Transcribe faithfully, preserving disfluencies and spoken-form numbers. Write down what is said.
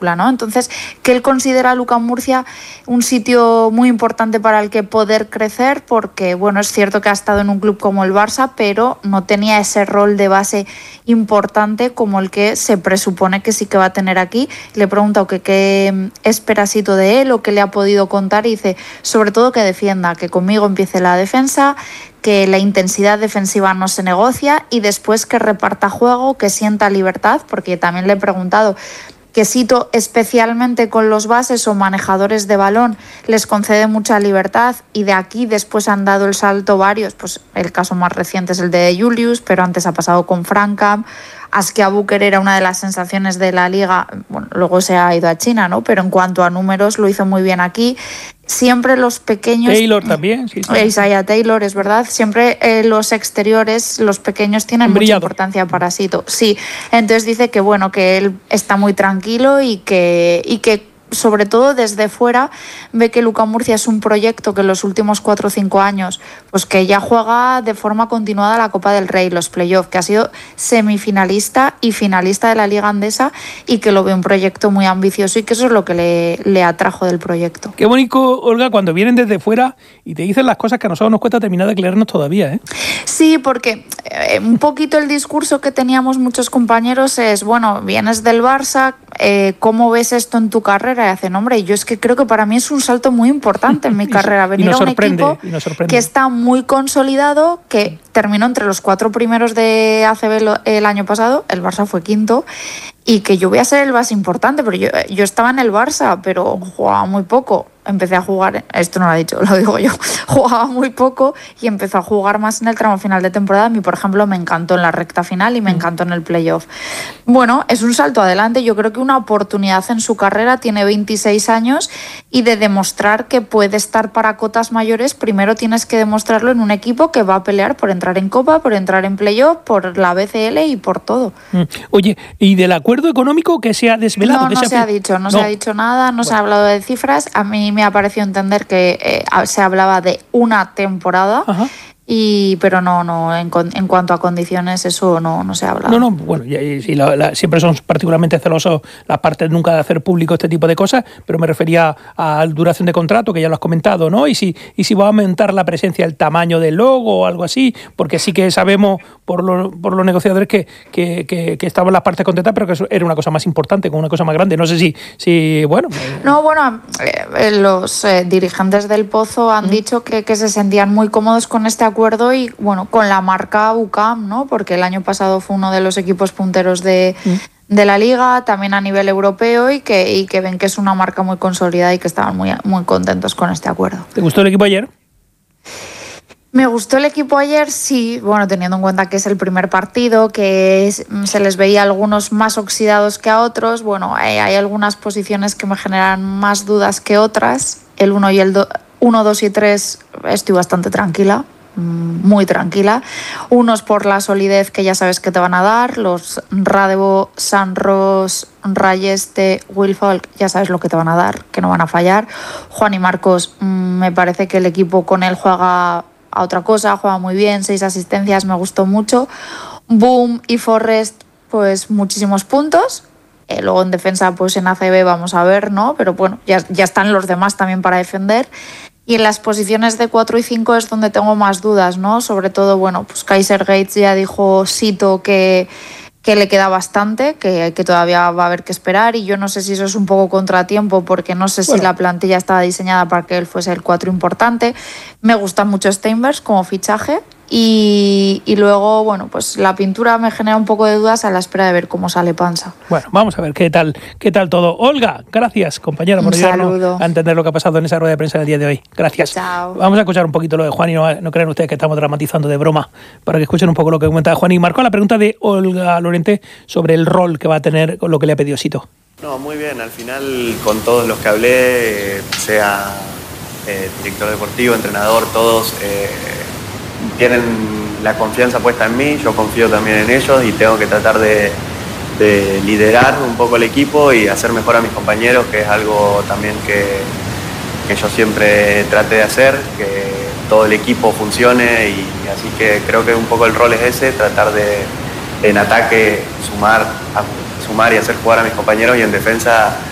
película, ¿no? Entonces, que él considera a Lucas Murcia un sitio muy importante para el que poder crecer, porque, bueno, es cierto que ha estado en un club como el Barça, pero no tenía ese rol de base importante como el que se presupone que sí que va a tener aquí. Le he preguntado que qué espera Sito de él o qué le ha podido contar y dice, sobre todo que defienda, que conmigo empiece la defensa, que la intensidad defensiva no se negocia y después que reparta juego, que sienta libertad, porque también le he preguntado que Sito, especialmente con los bases o manejadores de balón, les concede mucha libertad y de aquí después han dado el salto varios, pues el caso más reciente es el de Julius, pero antes ha pasado con Frankham. Askia Booker era una de las sensaciones de la liga, bueno, luego se ha ido a China, ¿no? Pero en cuanto a números lo hizo muy bien aquí. Siempre los pequeños... Taylor también, sí, sí. Isaiah Taylor, es verdad. Siempre eh, los exteriores, los pequeños tienen mucha importancia para Sito. Sí, entonces dice que bueno, que él está muy tranquilo y que, y que sobre todo desde fuera ve que Lucas Murcia es un proyecto que en los últimos cuatro o cinco años pues que ya juega de forma continuada la Copa del Rey, los playoffs, que ha sido semifinalista y finalista de la Liga Andesa y que lo ve un proyecto muy ambicioso y que eso es lo que le, le atrajo del proyecto. Qué bonito, Olga, cuando vienen desde fuera y te dicen las cosas que a nosotros nos cuesta terminar de creernos todavía, ¿eh? Sí, porque eh, un poquito el discurso que teníamos muchos compañeros es, bueno, vienes del Barça, eh, ¿cómo ves esto en tu carrera? Y hacen, hombre, yo es que creo que para mí es un salto muy importante en mi carrera, venir a un equipo que está muy consolidado, que terminó entre los cuatro primeros de A C B el año pasado, el Barça fue quinto, y que yo voy a ser el base importante, pero yo, yo estaba en el Barça, pero jugaba muy poco. Empecé a jugar, esto no lo ha dicho, lo digo yo, jugaba muy poco y empezó a jugar más en el tramo final de temporada. A mí, por ejemplo, me encantó en la recta final y me encantó en el playoff. Bueno, es un salto adelante, yo creo que una oportunidad en su carrera, tiene veintiséis años y de demostrar que puede estar para cotas mayores, primero tienes que demostrarlo en un equipo que va a pelear por entrar en Copa, por entrar en playoff, por la B C L y por todo. Oye, ¿y del acuerdo económico que se ha desvelado? No, no se, se ha dicho, no, no se ha dicho nada, no bueno. se ha hablado de cifras. A mí me ha parecido entender que eh, se hablaba de una temporada. Ajá. Y, pero no, no en, en cuanto a condiciones eso no, no se habla. No, no, bueno, y, y la, la, siempre son particularmente celosos las partes nunca de hacer público este tipo de cosas, pero me refería a duración de contrato, que ya lo has comentado, ¿no? Y si, y si va a aumentar la presencia, el tamaño del logo o algo así, porque sí que sabemos por, lo, por los negociadores que, que, que, que estaban las partes contentas, pero que eso era una cosa más importante, con una cosa más grande. No sé si, si bueno... No, bueno, eh, los eh, dirigentes del Pozo han mm. dicho que, que se sentían muy cómodos con este acuerdo y bueno, con la marca U C A M, ¿no? Porque el año pasado fue uno de los equipos punteros de, mm. de la liga, también a nivel europeo y que, y que ven que es una marca muy consolidada y que estaban muy, muy contentos con este acuerdo. ¿Te gustó el equipo ayer? Me gustó el equipo ayer, sí, bueno, teniendo en cuenta que es el primer partido, que es, se les veía a algunos más oxidados que a otros. Bueno, hay, hay algunas posiciones que me generan más dudas que otras. El uno y el uno, dos y tres estoy bastante tranquila. Muy tranquila, unos por la solidez que ya sabes que te van a dar, los Radebo, Sanros, Rayeste, Wilfolk, ya sabes lo que te van a dar, que no van a fallar. Juan y Marcos, me parece que el equipo con él juega a otra cosa, juega muy bien, seis asistencias, me gustó mucho. Boom y Forrest, pues muchísimos puntos. Eh, luego en defensa, pues en A C B vamos a ver, ¿no? Pero bueno, ya, ya están los demás también para defender. Y en las posiciones de cuatro y cinco es donde tengo más dudas, ¿no? Sobre todo, bueno, pues Kaiser Gates ya dijo Sito que, que le queda bastante, que, que todavía va a haber que esperar y yo no sé si eso es un poco contratiempo porque no sé bueno. si la plantilla estaba diseñada para que él fuese el cuatro importante. Me gusta mucho Steinbergs como fichaje y, y luego, bueno, pues la pintura me genera un poco de dudas a la espera de ver cómo sale Pansa. Bueno, vamos a ver qué tal, qué tal todo. Olga, gracias, compañera, por ayudarnos a entender lo que ha pasado en esa rueda de prensa del día de hoy. Gracias. Chao. Vamos a escuchar un poquito lo de Juan y no, no crean ustedes que estamos dramatizando de broma, para que escuchen un poco lo que comenta Juan y marcó la pregunta de Olga Lorente sobre el rol que va a tener con lo que le ha pedido Sito. No, muy bien, al final con todos los que hablé, eh, sea eh, director deportivo, entrenador, todos eh, tienen la confianza puesta en mí, yo confío también en ellos y tengo que tratar de, de liderar un poco el equipo y hacer mejor a mis compañeros, que es algo también que, que yo siempre traté de hacer, que todo el equipo funcione y así que creo que un poco el rol es ese, tratar de en ataque sumar, a, sumar y hacer jugar a mis compañeros y en defensa